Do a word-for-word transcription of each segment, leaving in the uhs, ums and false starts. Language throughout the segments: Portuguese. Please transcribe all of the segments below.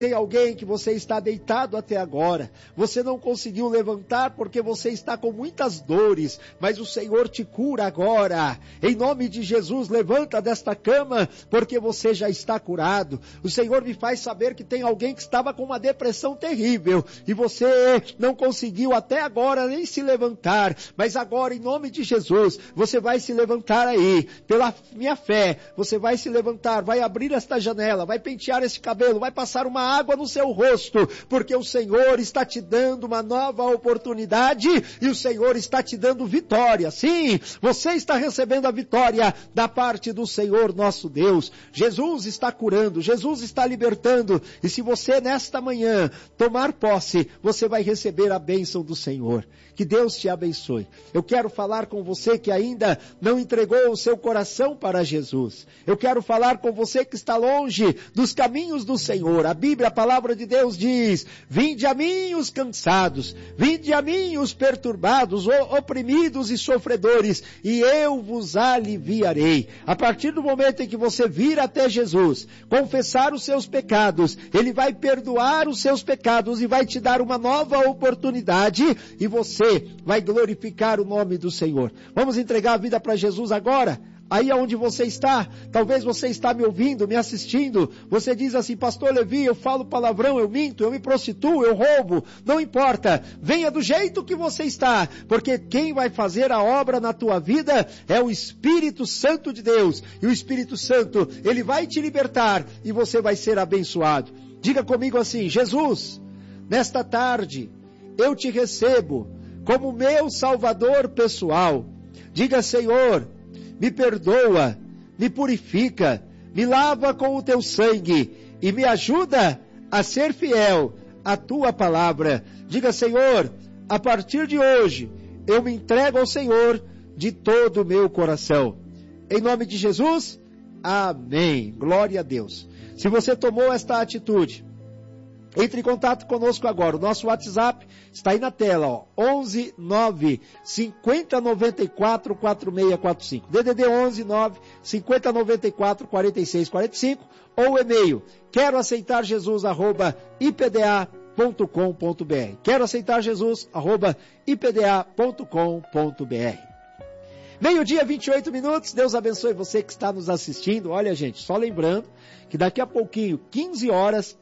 Tem alguém que você está deitado até agora, você não conseguiu levantar porque você está com muitas dores, mas o Senhor te cura agora. Em nome de Jesus, levanta desta cama, porque você já está curado. O Senhor me faz saber que tem alguém que estava com uma depressão terrível, e você não conseguiu até agora nem se levantar, mas agora em nome de Jesus, você vai se levantar aí, pela minha fé, você vai se levantar, vai abrir esta janela, vai pentear esse cabelo, vai passar uma água no seu rosto, porque o Senhor está te dando uma nova oportunidade e o Senhor está te dando vitória. Sim, você está recebendo a vitória da parte do Senhor nosso Deus. Jesus está curando, Jesus está libertando, e se você nesta manhã tomar posse, você vai receber a bênção do Senhor. Que Deus te abençoe. Eu quero falar com você que ainda não entregou o seu coração para Jesus. Eu quero falar com você que está longe dos caminhos do Senhor. A Bíblia, a palavra de Deus diz: vinde a mim os cansados, vinde a mim os perturbados, oprimidos e sofredores, e eu vos aliviarei. A partir do momento em que você vir até Jesus, confessar os seus pecados, Ele vai perdoar os seus pecados e vai te dar uma nova oportunidade, e você vai glorificar o nome do Senhor. Vamos entregar a vida para Jesus agora? Aí onde você está, talvez você está me ouvindo, me assistindo, você diz assim: pastor Levi, eu falo palavrão, eu minto, eu me prostituo, eu roubo, não importa, venha do jeito que você está, porque quem vai fazer a obra na tua vida é o Espírito Santo de Deus, e o Espírito Santo, Ele vai te libertar, e você vai ser abençoado. Diga comigo assim: Jesus, nesta tarde, eu te recebo como meu Salvador pessoal. Diga: Senhor, me perdoa, me purifica, me lava com o teu sangue e me ajuda a ser fiel à tua palavra. Diga: Senhor, a partir de hoje, eu me entrego ao Senhor de todo o meu coração. Em nome de Jesus, amém. Glória a Deus. Se você tomou esta atitude, entre em contato conosco agora. O nosso WhatsApp está aí na tela, ó, onze nove cinquenta noventa e quatro quarenta e seis quarenta e cinco. D D D onze nove cinquenta noventa e quatro quarenta e seis quarenta e cinco, ou o e-mail quero aceitar Jesus arroba i p d a ponto com ponto b r. Quero aceitar Jesus arroba i p d a ponto com ponto b r. Meio-dia, vinte e oito minutos. Deus abençoe você que está nos assistindo. Olha, gente, só lembrando que daqui a pouquinho, quinze horas,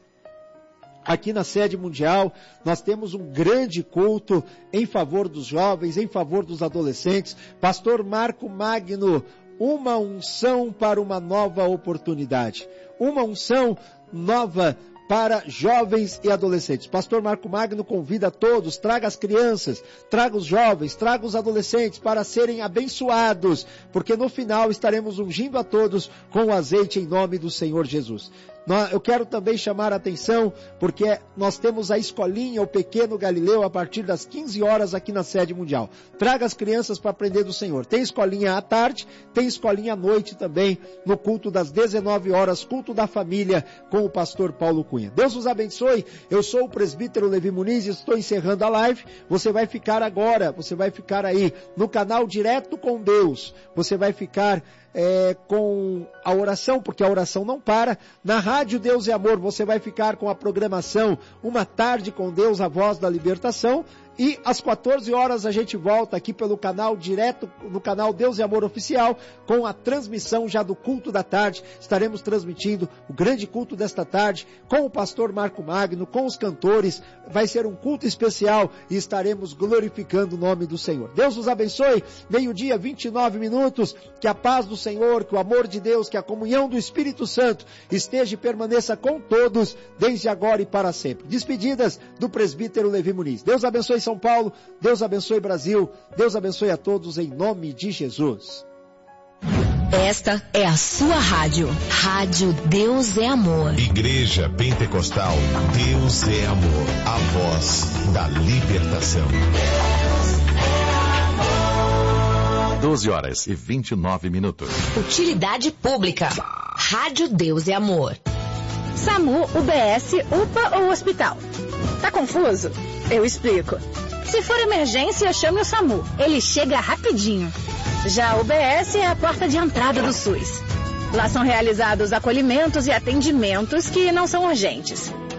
aqui na sede mundial, nós temos um grande culto em favor dos jovens, em favor dos adolescentes. Pastor Marco Magno, uma unção para uma nova oportunidade. Uma unção nova para jovens e adolescentes. Pastor Marco Magno convida todos, traga as crianças, traga os jovens, traga os adolescentes para serem abençoados, porque no final estaremos ungindo a todos com o azeite em nome do Senhor Jesus. Eu quero também chamar a atenção, porque nós temos a escolinha, o Pequeno Galileu, a partir das quinze horas aqui na sede mundial. Traga as crianças para aprender do Senhor. Tem escolinha à tarde, tem escolinha à noite também, no culto das dezenove horas, culto da família, com o pastor Paulo Cunha. Deus os abençoe. Eu sou o presbítero Levi Muniz e estou encerrando a live. Você vai ficar agora, você vai ficar aí no canal Direto com Deus. Você vai ficar É, com a oração, porque a oração não para. Na Rádio Deus é Amor, você vai ficar com a programação Uma Tarde com Deus, a Voz da Libertação. E às quatorze horas a gente volta aqui pelo canal direto, no canal Deus e Amor Oficial, com a transmissão já do culto da tarde. Estaremos transmitindo o grande culto desta tarde com o pastor Marco Magno, com os cantores. Vai ser um culto especial e estaremos glorificando o nome do Senhor. Deus os abençoe. Meio-dia, vinte e nove minutos. Que a paz do Senhor, que o amor de Deus, que a comunhão do Espírito Santo esteja e permaneça com todos, desde agora e para sempre. Despedidas do presbítero Levi Muniz. Deus abençoe São Paulo, Deus abençoe Brasil, Deus abençoe a todos em nome de Jesus. Esta é a sua rádio, Rádio Deus é Amor. Igreja Pentecostal Deus é Amor, a voz da libertação. doze horas e vinte e nove minutos. Utilidade pública, Rádio Deus é Amor. SAMU, U B S, U P A ou hospital? Tá confuso? Eu explico. Se for emergência, chame o SAMU. Ele chega rapidinho. Já a U B S é a porta de entrada do SUS. Lá são realizados acolhimentos e atendimentos que não são urgentes.